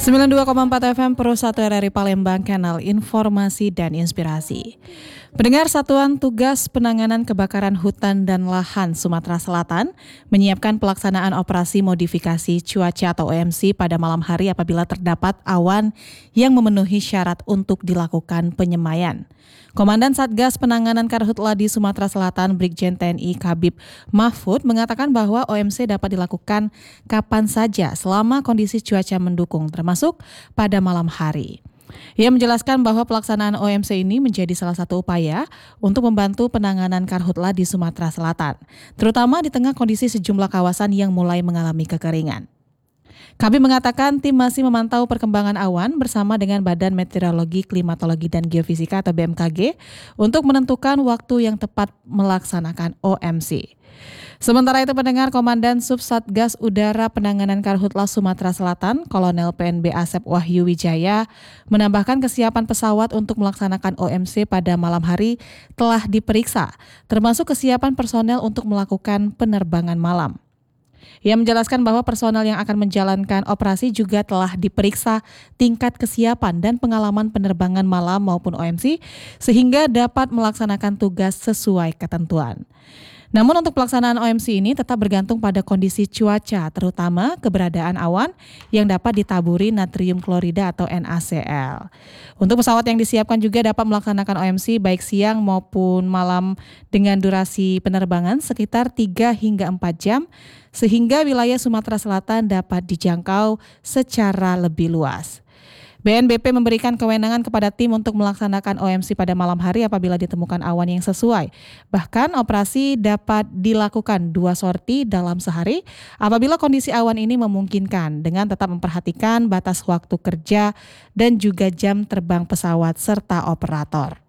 92,4 FM Pro 1 RRI Palembang, kanal informasi dan inspirasi. Pendengar, Satuan Tugas Penanganan Kebakaran Hutan dan Lahan Sumatera Selatan menyiapkan pelaksanaan operasi modifikasi cuaca atau OMC pada malam hari apabila terdapat awan yang memenuhi syarat untuk dilakukan penyemaian. Komandan Satgas Penanganan Karhutla di Sumatera Selatan, Brigjen TNI Kabib Mahfud mengatakan bahwa OMC dapat dilakukan kapan saja selama kondisi cuaca mendukung, termasuk pada malam hari. Ia menjelaskan bahwa pelaksanaan OMC ini menjadi salah satu upaya untuk membantu penanganan karhutla di Sumatera Selatan, terutama di tengah kondisi sejumlah kawasan yang mulai mengalami kekeringan. Kabib mengatakan tim masih memantau perkembangan awan bersama dengan Badan Meteorologi, Klimatologi, dan Geofisika atau BMKG untuk menentukan waktu yang tepat melaksanakan OMC. Sementara itu, pendengar, Komandan Subsatgas Udara Penanganan Karhutla Sumatera Selatan, Kolonel PNB Asep Wahyu Wijaya, menambahkan kesiapan pesawat untuk melaksanakan OMC pada malam hari telah diperiksa, termasuk kesiapan personel untuk melakukan penerbangan malam. Ia menjelaskan bahwa personel yang akan menjalankan operasi juga telah diperiksa tingkat kesiapan dan pengalaman penerbangan malam maupun OMC sehingga dapat melaksanakan tugas sesuai ketentuan. Namun untuk pelaksanaan OMC ini tetap bergantung pada kondisi cuaca, terutama keberadaan awan yang dapat ditaburi natrium klorida atau NaCl. Untuk pesawat yang disiapkan juga dapat melaksanakan OMC baik siang maupun malam dengan durasi penerbangan sekitar 3 hingga 4 jam, sehingga wilayah Sumatera Selatan dapat dijangkau secara lebih luas. BNPB memberikan kewenangan kepada tim untuk melaksanakan OMC pada malam hari apabila ditemukan awan yang sesuai. Bahkan operasi dapat dilakukan 2 sorti dalam sehari apabila kondisi awan ini memungkinkan dengan tetap memperhatikan batas waktu kerja dan juga jam terbang pesawat serta operator.